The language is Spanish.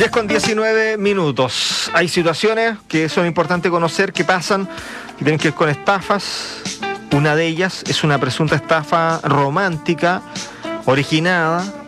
10:19. Hay situaciones que son importantes conocer, que pasan, que tienen que ver con estafas. Una de ellas es una presunta estafa romántica originada